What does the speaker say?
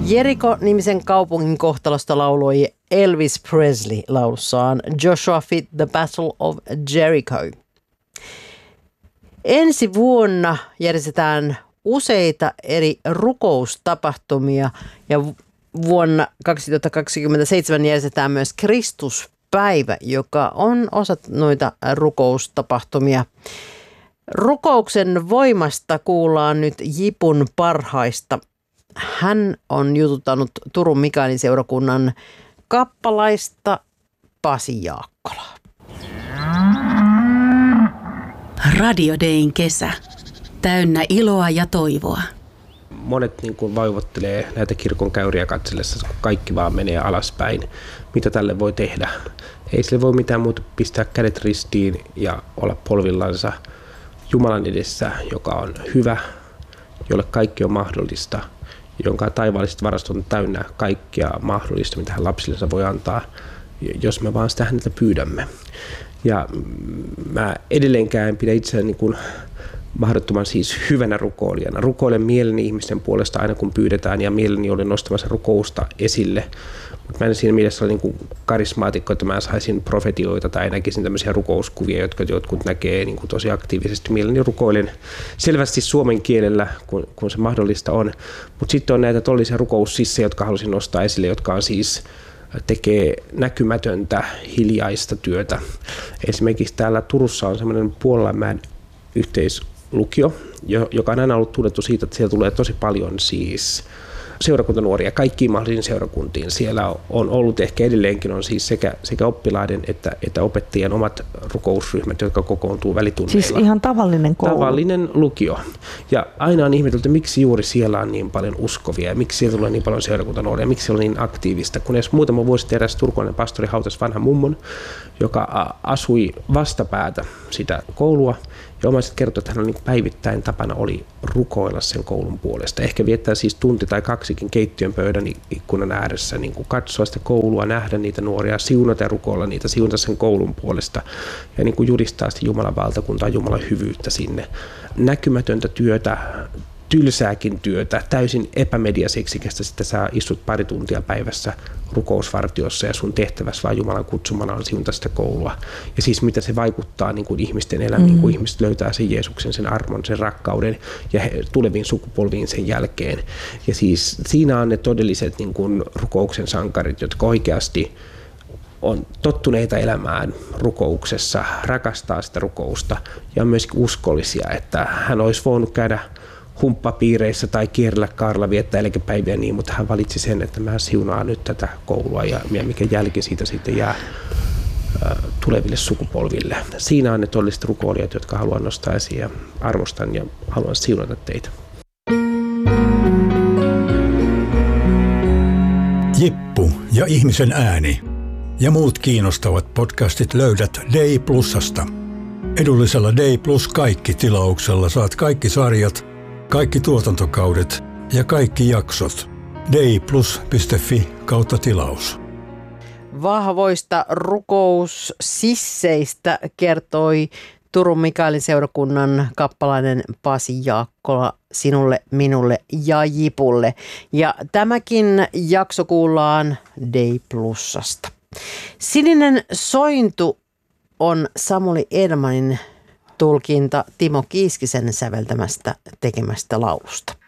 Jericho-nimisen kaupungin kohtalosta lauloi Elvis Presley laulussaan Joshua Fit the Battle of Jericho. Ensi vuonna järjestetään useita eri rukoustapahtumia ja vuonna 2027 järjestetään myös Kristuspäivä, joka on osa noita rukoustapahtumia. Rukouksen voimasta kuullaan nyt Jipun parhaista. Hän on jututtanut Turun Mikaelin seurakunnan kappalaista Pasi Jaakkolaa. Radio Dayn kesä. Täynnä iloa ja toivoa. Monet niin kuin vaivottelee näitä kirkon käyriä katsellessa, kun kaikki vaan menee alaspäin. Mitä tälle voi tehdä? Ei sille voi mitään muuta pistää kädet ristiin ja olla polvillansa Jumalan edessä, joka on hyvä, jolle kaikki on mahdollista, jonka taivaalliset varastot on täynnä kaikkia mahdollista, mitä hän lapsillensa voi antaa, jos me vaan sitä häneltä pyydämme. Ja mä edelleenkään en pidä itseäni niin kuin mahdottoman siis hyvänä rukoilijana. Rukoilen mieleni ihmisten puolesta aina kun pyydetään ja mieleni oli nostamassa rukousta esille. Mutta mä en siinä mielessä ole niin kuin karismaatikko, että mä saisin profetioita tai näkisin tämmöisiä rukouskuvia, jotka jotkut näkee niin kuin tosi aktiivisesti. Mieleni rukoilen selvästi suomen kielellä, kun se mahdollista on. Mutta sitten on näitä todellisia rukoussissejä, jotka halusin nostaa esille, jotka on siis tekee näkymätöntä, hiljaista työtä. Esimerkiksi täällä Turussa on semmoinen Puolanmäen yhteislukio, joka on aina ollut tunnettu siitä, että siellä tulee tosi paljon siis seurakuntanuoria kaikkiin mahdollisiin seurakuntiin. Siellä on ollut, ehkä edelleenkin on siis sekä oppilaiden että opettajien omat rukousryhmät, jotka kokoontuu välitunneilla. Siis ihan tavallinen koulu. Tavallinen lukio. Ja aina on ihmetelty, miksi juuri siellä on niin paljon uskovia ja miksi siellä tulee niin paljon seurakuntanuoria, miksi se on niin aktiivista. Kun edes muutama vuosi sitten eräs turkulainen pastori hautasi vanhan mummon, joka asui vastapäätä sitä koulua. Ja omaiset kertoi, että hän niin päivittäin tapana oli rukoilla sen koulun puolesta. Ehkä viettää siis tunti tai kaksikin keittiön pöydän ikkunan ääressä, niin kuin katsoa sitä koulua, nähdä niitä nuoria, siunata ja rukoilla niitä, siunata sen koulun puolesta ja niin kuin julistaa sitä Jumalan valtakuntaa, Jumalan hyvyyttä sinne. Näkymätöntä työtä, tylsääkin työtä, täysin epämediaseksikästä, sitten sä istut pari tuntia päivässä rukousvartiossa ja sun tehtävässä vaan Jumalan kutsumana on siunata sitä koulua. Ja siis mitä se vaikuttaa niin kuin ihmisten elämään, kun ihmiset löytää sen Jeesuksen, sen armon, sen rakkauden ja tuleviin sukupolviin sen jälkeen. Ja siis siinä on ne todelliset niin kuin rukouksen sankarit, jotka oikeasti on tottuneita elämään rukouksessa, rakastaa sitä rukousta ja on myöskin uskollisia, että hän olisi voinut käydä humppapiireissä tai kierrellä kaarella viettää eläkepäiviä niin, mutta hän valitsi sen, että mä siunaan nyt tätä koulua ja mikä jälki siitä sitten jää tuleville sukupolville. Siinä on ne todelliset rukoilijat, jotka haluan nostaa esiin ja arvostan ja haluan siunata teitä. Jippu ja ihmisen ääni ja muut kiinnostavat podcastit löydät Day Plusasta. Edullisella Day Plus kaikki -tilauksella saat kaikki sarjat, kaikki tuotantokaudet ja kaikki jaksot. dayplus.fi/tilaus. Vahvoista rukoussisseistä kertoi Turun Mikaelin seurakunnan kappalainen Pasi Jaakkola sinulle, minulle ja Jipulle. Ja tämäkin jakso kuullaan Day Plusasta. Sininen sointu on Samuli Edmanin tulkinta Timo Kiiskisen säveltämästä tekemästä laulusta.